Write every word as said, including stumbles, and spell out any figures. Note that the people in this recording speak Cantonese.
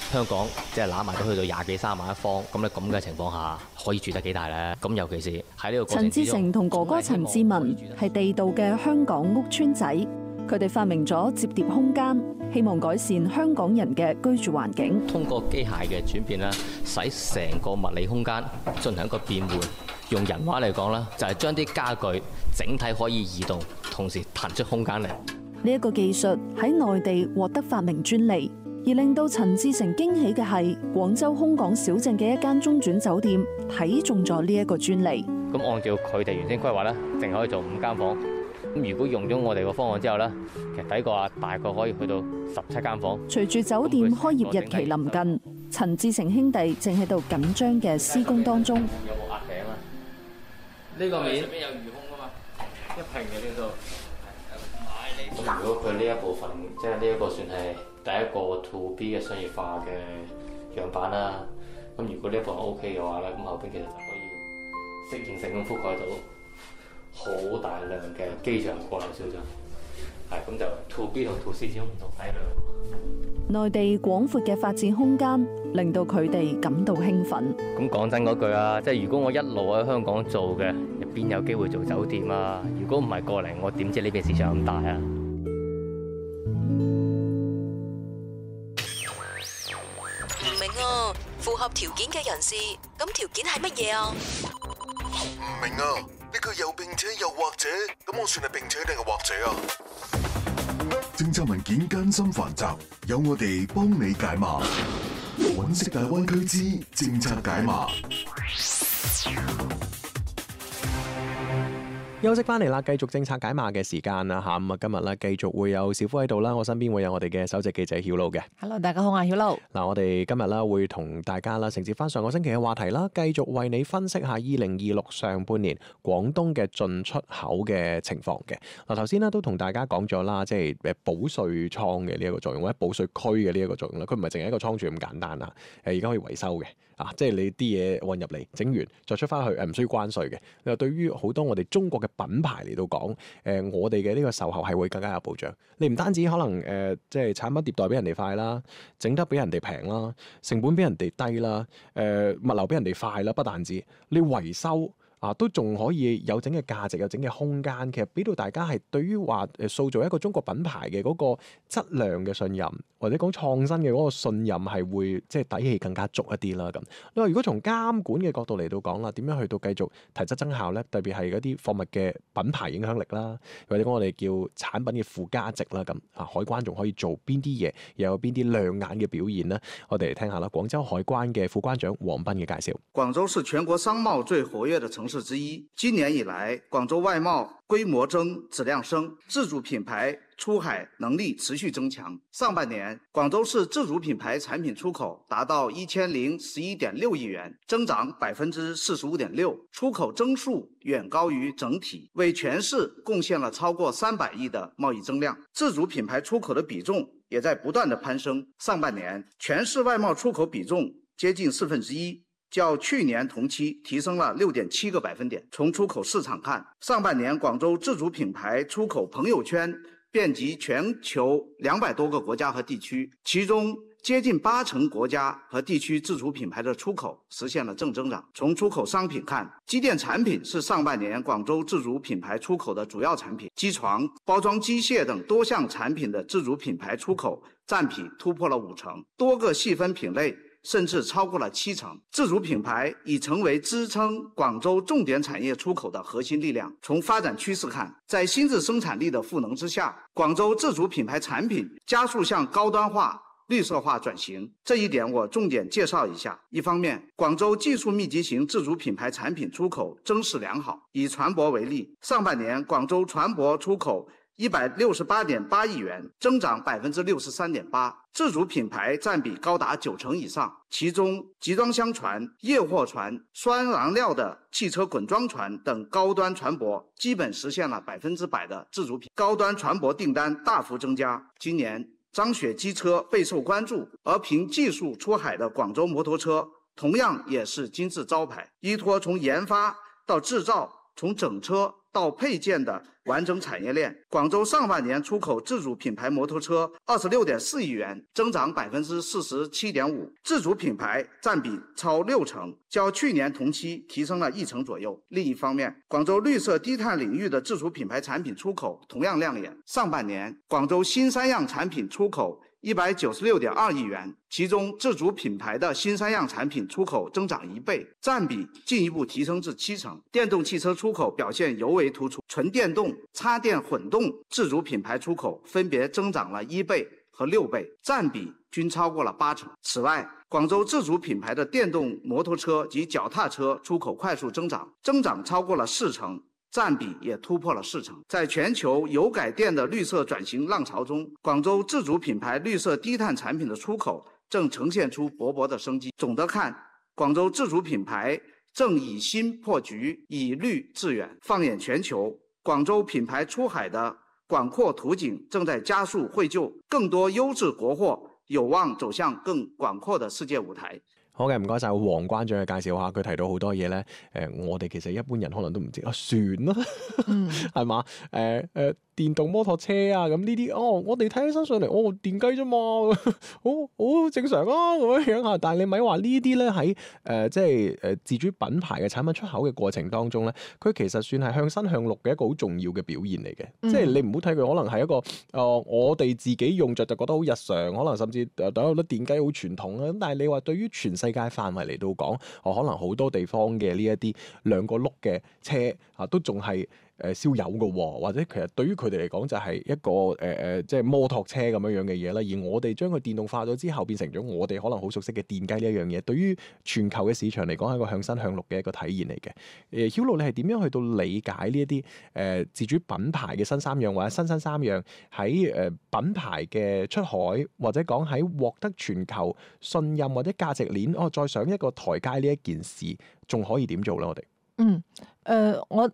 香港即係揦埋都去到廿幾三十萬一方，咁咧咁嘅情況下，可以住得幾大咧？咁尤其是喺呢個過程之中， 陳志成同哥哥陳志文係地道嘅香港屋邨仔，佢哋發明咗摺疊空間，希望改善香港人嘅居住環境。 通過機械嘅轉變咧，使成個物理空間進行一個變換。用人話嚟講咧，就係將啲家具整體可以移動，同時騰出空間嚟。 呢一個技術喺內地獲得發明專利，而令到陳志成驚喜嘅係，廣州空港小鎮嘅一間中轉酒店睇中咗呢一個專利。 咁按照佢哋原先規劃咧，淨可以做五間房。咁如果用咗我哋個方案之後咧，其實抵過啊，大概可以去到十七間房。 隨住酒店開業日期臨近，陳志成兄弟正喺度緊張嘅施工當中。 有冇壓頂啊？呢個面上面有魚空啊嘛，一平嘅呢度。咁如果佢呢一部分，即係呢一個算係第一個 to B 嘅商業化嘅樣板啦。咁如果呢一部分 O K 嘅話咧，咁後邊其實就可以適應性咁覆蓋到好大量嘅機場過流小鎮。係咁就 to B 同 to C 之中唔同體量。 內地廣闊嘅發展空間令到佢哋感到興奮。 咁講真嗰句啊，即係如果我一路喺香港做嘅，邊有機會做酒店啊？如果唔係過嚟，我點知呢邊市場咁大啊？ 唔明啊，符合條件嘅人士，咁條件係乜嘢啊？ 唔明啊，呢個又並且又或者，咁我算係並且定係或者啊？政策文件艱辛繁雜，有我哋幫你解碼。揾食大灣區之政策解碼。 休息翻嚟啦，繼續政策解碼嘅時間啦嚇，咁啊今日咧繼續會有小夫喺度啦，我身邊會有我哋嘅首席記者曉露嘅。 Hello， 大家好，我係曉露。 嗱，我哋今日咧會同大家啦承接翻上個星期嘅話題啦，繼續為你分析下二零二六上半年廣東嘅進出口嘅情況嘅。嗱，頭先咧都同大家講咗啦，即係誒保稅倉嘅呢一個作用，或者保稅區嘅呢一個作用啦。佢唔係淨係一個倉儲咁簡單啦，誒而家可以維修嘅。啊，即係你啲嘢運入嚟，整完再出翻去，誒唔需要關稅嘅。你話對於好多我哋中國嘅品牌嚟到講，誒、呃、我哋嘅呢個售後係會更加有保障。你唔單止可能誒、呃，即係產品迭代俾人哋快啦，整得俾人哋平啦，成本俾人哋低啦，誒、呃、物流俾人哋快啦，不但止，你維修啊都仲可以有整嘅價值，有整嘅空間。其實俾到大家係對於話誒塑造一個中國品牌嘅嗰個質量嘅信任，或者講創新嘅嗰個信任係會即係底氣更加足一啲啦。咁你話如果從監管嘅角度嚟到講啦，點樣去到繼續提質增效咧？特別係嗰啲貨物嘅品牌影響力啦，或者講我哋叫產品嘅附加值啦。咁啊，海關仲可以做邊啲嘢，又有邊啲亮眼嘅表現呢？我哋嚟聽下啦。廣州海關嘅副關長黃斌嘅介紹。 廣州是全國商貿最活躍的城市之一。今年以來，廣州外貿規模增、質量升，自主品牌出海能力持續增強。上半年，廣州市自主品牌產品出口達到一千零十一點六億元，增長百分之四十五點六，出口增速遠高於整體，為全市貢獻了超過三百億的貿易增量。自主品牌出口的比重也在不斷的攀升。上半年，全市外貿出口比重接近四分之一。較去年同期提升了六點七個百分點。從出口市場看，上半年廣州自主品牌出口朋友圈遍及全球兩百多個國家和地區，其中接近八成國家和地區自主品牌的出口實現了正增長。從出口商品看，機電產品是上半年廣州自主品牌出口的主要產品，機床、包裝機械等多項產品的自主品牌出口佔比突破了五成，多個細分品類甚至超過了七成。自主品牌已成為支撐廣州重點產業出口的核心力量。從發展趨勢看，在新質生產力的賦能之下，廣州自主品牌產品加速向高端化、綠色化轉型。這一點我重點介紹一下。一方面，廣州技術密集型自主品牌產品出口增勢良好。以船舶為例，上半年廣州船舶出口一百六十八點八億元，增長百分之六十三點八，自主品牌佔比高達九成以上。其中，集裝箱船、液貨船、酸燃料的汽車滾裝船等高端船舶，基本實現了百分之百的自主品。高端船舶訂單大幅增加。今年，張雪機車備受關注，而憑技術出海的廣州摩托車，同樣也是金字招牌。依託從研發到製造，從整車到配件的完整产业链。廣州上半年出口自主品牌摩托車二十六點四億元，增長百分之四十七點五，自主品牌佔比超六成，較去年同期提升了一成左右。另一方面，廣州綠色低碳領域的自主品牌產品出口同樣亮眼。上半年，廣州新三樣產品出口一百九十六點二億元，其中自主品牌的新三樣產品出口增長一倍，佔比進一步提升至七成。電動汽車出口表現尤為突出，純電動、插電混動自主品牌出口分別增長了一倍和六倍，佔比均超過了八成。此外，廣州自主品牌的電動摩托車及腳踏車出口快速增長，增長超過了四成。佔比也突破了四成。在全球油改電的綠色轉型浪潮中，廣州自主品牌綠色低碳產品的出口正呈現出勃勃的生機。總的看，廣州自主品牌正以新破局，以綠致遠。放眼全球，廣州品牌出海的廣闊途徑正在加速匯就，更多優質國貨有望走向更廣闊的世界舞台。 好嘅，唔該晒黃關長嘅介紹下，佢提到好多嘢咧。誒、呃，我哋其實一般人可能都唔知啊，算啦，係嘛、嗯？誒誒、呃呃，電動摩托車啊，咁呢啲哦，我哋睇起身上嚟，哦，電雞啫嘛，好好正常啊，咁樣樣嚇。但係你咪話呢啲咧喺誒，即係誒自主品牌嘅產品出口嘅過程當中咧，佢其實算係向新向綠嘅一個好重要嘅表現嚟嘅。嗯、即係你唔好睇佢可能係一個誒、呃，我哋自己用着就覺得好日常，可能甚至誒覺得電雞好傳統啊。咁但係你話對於全世界範圍嚟到講，哦，可能好多地方嘅呢一啲兩個轆嘅車啊，都仲係誒燒油嘅喎，或者其實對於佢哋嚟講就係一個誒誒、呃，即係摩托車咁樣樣嘅嘢啦。而我哋將佢電動化咗之後，變成咗我哋可能好熟悉嘅電雞呢一樣嘢。對於全球嘅市場嚟講，係一個向新向綠嘅一個體現嚟嘅。誒，Hilo，你係點樣去到理解呢一啲誒自主品牌嘅新三樣或者新新三樣喺誒品牌嘅出海，或者講喺獲得全球信任或者價值鏈，哦，再上一個台階呢一件事，仲可以點做咧？我哋嗯誒、呃，我